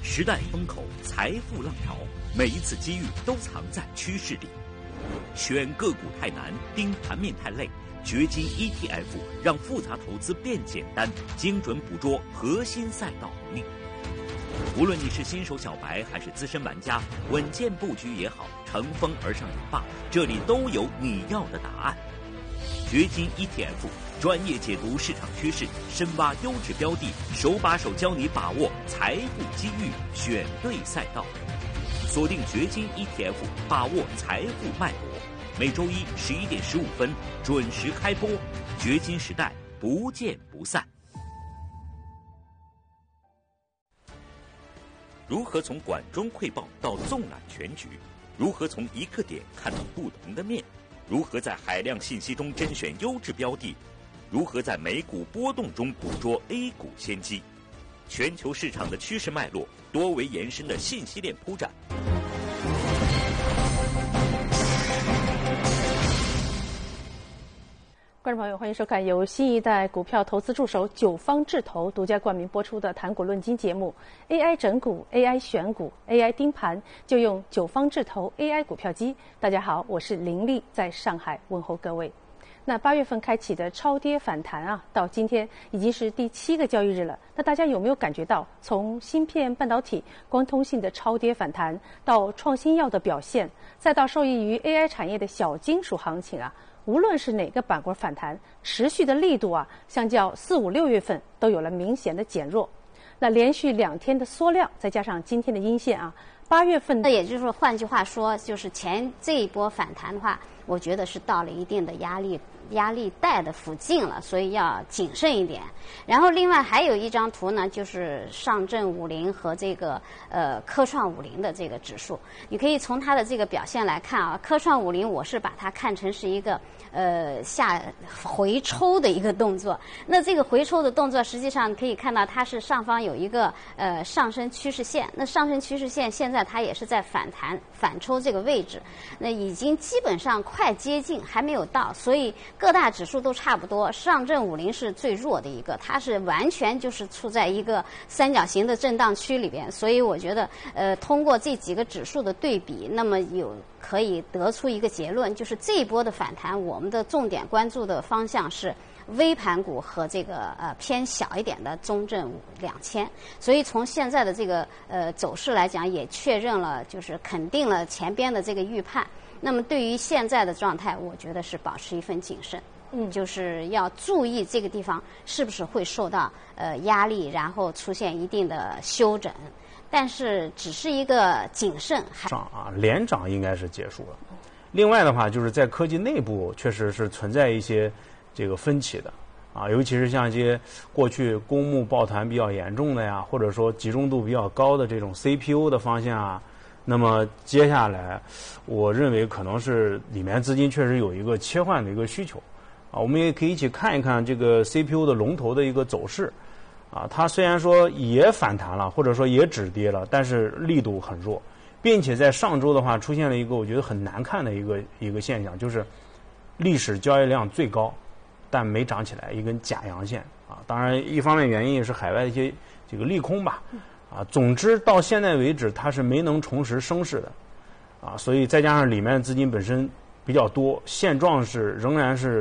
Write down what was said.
时代风口，财富浪潮，每一次机遇都藏在趋势里。选个股太难，盯盘面太累，掘金 ETF 让复杂投资变简单，精准捕捉核心赛道红利。无论你是新手小白还是资深玩家，稳健布局也好，乘风而上也罢，这里都有你要的答案。掘金 ETF 专业解读市场趋势，深挖优质标的，手把手教你把握财富机遇，选对赛道。锁定掘金 ETF， 把握财富脉搏。每周一11点15分准时开播，掘金时代不见不散。如何从管中窥豹到纵览全局？如何从一个点看到不同的面？如何在海量信息中甄选优质标的？如何在美股波动中捕捉 A 股先机？全球市场的趋势脉络，多维延伸的信息链铺展。 观众朋友，欢迎收看由新一代股票投资助手九方智投独家冠名播出的谈股论金节目。AI 整股、AI 选股、AI 盯盘，就用九方智投 AI 股票机。大家好，我是林丽，在上海问候各位。那8月份开启的超跌反弹啊，到今天已经是第7个交易日了。那大家有没有感觉到，从芯片、半导体、光通信的超跌反弹，到创新药的表现，再到受益于 AI 产业的小金属行情啊，无论是哪个板块反弹，持续的力度啊，相较4、5、6月份都有了明显的减弱。那连续2天的缩量，再加上今天的阴线啊，8月份， 那也就是说，换句话说，就是这一波反弹的话，我觉得是到了一定的压力带的附近了，所以要谨慎一点。然后另外还有一张图呢，就是上证50和这个科创50的这个指数，你可以从它的这个表现来看啊，科创50我是把它看成是一个下回抽的一个动作。那这个回抽的动作，实际上可以看到它是上方有一个上升趋势线，那上升趋势线现在它也是在反弹反抽这个位置，那已经基本上快接近，还没有到，所以各大指数都差不多，上证50是最弱的一个，它是完全就是处在一个三角形的震荡区里边，所以我觉得通过这几个指数的对比，那么可以得出一个结论，就是这一波的反弹，我们的重点关注的方向是微盘股和这个偏小一点的中证2000，所以从现在的这个走势来讲，也确认了，就是肯定了前边的这个预判。那么对于现在的状态，我觉得是保持一份谨慎，就是要注意这个地方是不是会受到压力，然后出现一定的休整，但是只是一个谨慎。 连涨应该是结束了。另外的话，就是在科技内部确实是存在一些这个分歧的啊，尤其是像一些过去公募抱团比较严重的呀，或者说集中度比较高的这种 CPU 的方向啊。那么接下来，我认为可能是里面资金确实有一个切换的一个需求，啊，我们也可以一起看一看这个 CPU 的龙头的一个走势，啊，它虽然说也反弹了，或者说也止跌了，但是力度很弱，并且在上周的话出现了一个我觉得很难看的一个现象，就是历史交易量最高，但没涨起来，一根假阳线啊。当然，一方面原因也是海外一些这个利空吧。啊，总之到现在为止，它是没能重拾升势的，啊，所以再加上里面的资金本身比较多，现状是仍然是